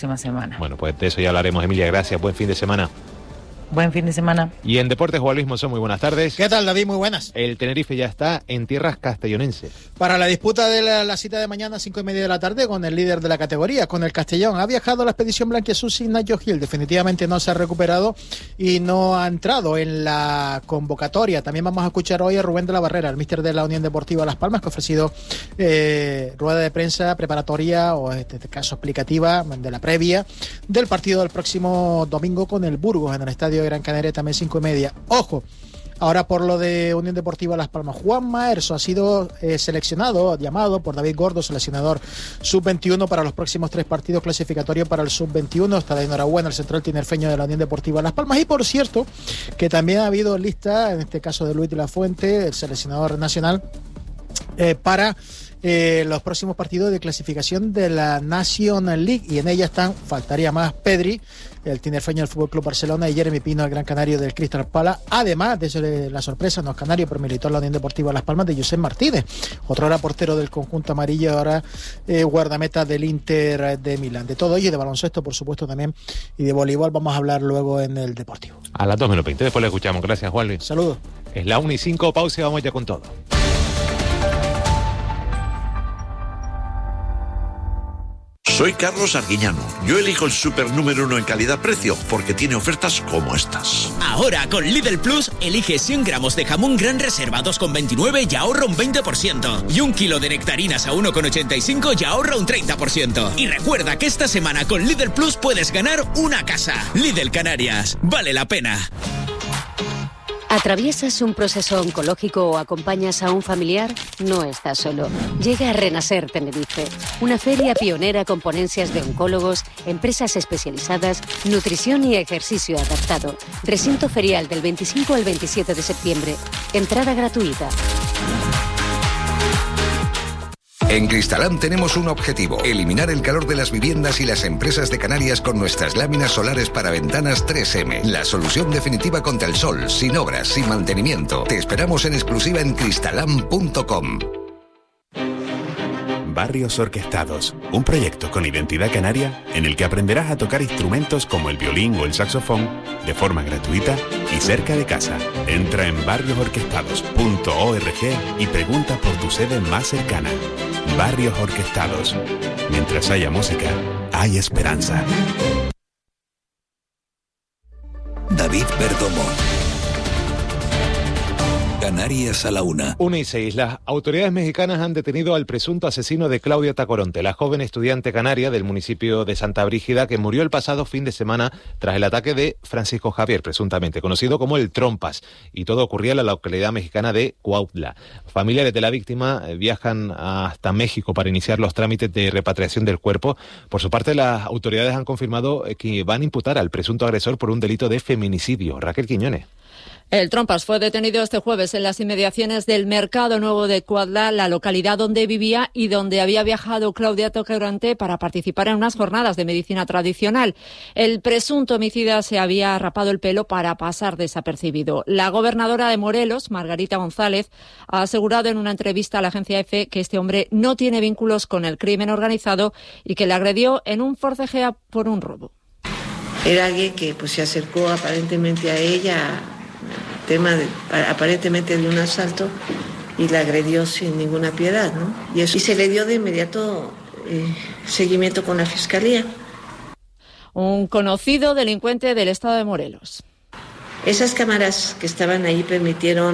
semana. Bueno, pues de eso ya hablaremos. Emilia, gracias. Buen fin de semana. Buen fin de semana. Y en Deportes, Juan Luis Monzón, muy buenas tardes. ¿Qué tal, David? Muy buenas. El Tenerife ya está en tierras castellonenses. Para la disputa de la cita de mañana, 5:30 de la tarde, con el líder de la categoría, con el Castellón. Ha viajado la expedición blanquiazul sin Nacho Gil. Definitivamente no se ha recuperado y no ha entrado en la convocatoria. También vamos a escuchar hoy a Rubén de la Barrera, el míster de la Unión Deportiva Las Palmas, que ha ofrecido rueda de prensa preparatoria, o en este caso explicativa, de la previa del partido del próximo domingo con el Burgos en el estadio de Gran Canaria, también 5:30. Ojo, ahora por lo de Unión Deportiva Las Palmas. Juan Maerso ha sido llamado por David Gordo, seleccionador sub-21, para los próximos 3 partidos clasificatorios para el sub-21. Está de enhorabuena el central tinerfeño de la Unión Deportiva Las Palmas. Y por cierto, que también ha habido lista, en este caso de Luis de la Fuente, el seleccionador nacional, para los próximos partidos de clasificación de la National League, y en ella faltaría más Pedri, el tinerfeño del Fútbol Club Barcelona, y Jeremy Pino, el gran canario del Crystal Palace, además de la sorpresa, no es canario, pero militó en la Unión Deportiva Las Palmas, de Josep Martínez, otro era portero del conjunto amarillo, ahora guardameta del Inter de Milán. De todo ello, y de baloncesto, por supuesto, también, y de voleibol vamos a hablar luego en el Deportivo. A las 2:20, después le escuchamos. Gracias, Juan Luis. Saludos. Es la 1:05, pausa y vamos ya con todo. Soy Carlos Arguiñano. Yo elijo el súper número 1 en calidad-precio porque tiene ofertas como estas. Ahora con Lidl Plus, elige 100 gramos de jamón Gran Reserva 2,29 y ahorra un 20%. Y 1 kilo de nectarinas a 1,85 y ahorra un 30%. Y recuerda que esta semana con Lidl Plus puedes ganar una casa. Lidl Canarias. Vale la pena. ¿Atraviesas un proceso oncológico o acompañas a un familiar? No estás solo. Llega a Renacer Tenerife, una feria pionera con ponencias de oncólogos, empresas especializadas, nutrición y ejercicio adaptado. Recinto ferial del 25 al 27 de septiembre. Entrada gratuita. En Cristalam tenemos un objetivo: eliminar el calor de las viviendas y las empresas de Canarias con nuestras láminas solares para ventanas 3M. La solución definitiva contra el sol, sin obras, sin mantenimiento. Te esperamos en exclusiva en cristalam.com. Barrios Orquestados, un proyecto con identidad canaria en el que aprenderás a tocar instrumentos como el violín o el saxofón de forma gratuita y cerca de casa. Entra en barriosorquestados.org y pregunta por tu sede más cercana. Barrios Orquestados. Mientras haya música, hay esperanza. David Perdomo. Canarias a la 1. 1:06. Las autoridades mexicanas han detenido al presunto asesino de Claudia Tacoronte, la joven estudiante canaria del municipio de Santa Brígida, que murió el pasado fin de semana tras el ataque de Francisco Javier, presuntamente conocido como el Trompas, y todo ocurría en la localidad mexicana de Cuautla. Familiares de la víctima viajan hasta México para iniciar los trámites de repatriación del cuerpo. Por su parte, las autoridades han confirmado que van a imputar al presunto agresor por un delito de feminicidio. Raquel Quiñones. El Trompas fue detenido este jueves en las inmediaciones del Mercado Nuevo de Cuautla, la localidad donde vivía y donde había viajado Claudia Tacoronte para participar en unas jornadas de medicina tradicional. El presunto homicida se había rapado el pelo para pasar desapercibido. La gobernadora de Morelos, Margarita González, ha asegurado en una entrevista a la agencia EFE que este hombre no tiene vínculos con el crimen organizado y que le agredió en un forcejeo por un robo. Era alguien que se acercó aparentemente a ella, aparentemente de un asalto, y la agredió sin ninguna piedad, ¿no? Y se le dio de inmediato seguimiento con la Fiscalía. Un conocido delincuente del estado de Morelos. Esas cámaras que estaban ahí permitieron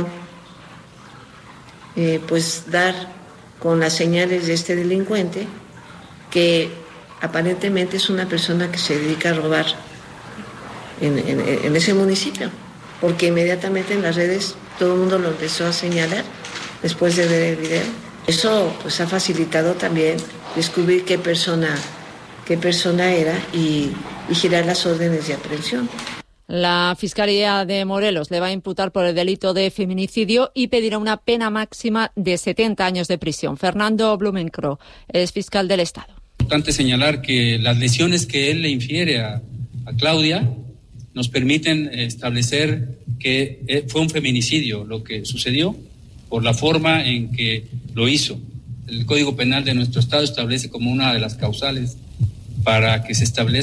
dar con las señales de este delincuente, que aparentemente es una persona que se dedica a robar en ese municipio, porque inmediatamente en las redes todo el mundo lo empezó a señalar después de ver el video. Eso ha facilitado también descubrir qué persona era y girar las órdenes de aprehensión. La Fiscalía de Morelos le va a imputar por el delito de feminicidio y pedirá una pena máxima de 70 años de prisión. Fernando Blumenkroh es fiscal del Estado. Es importante señalar que las lesiones que él le infiere a Claudia nos permiten establecer que fue un feminicidio lo que sucedió por la forma en que lo hizo. El Código Penal de nuestro Estado establece como una de las causales para que se establezca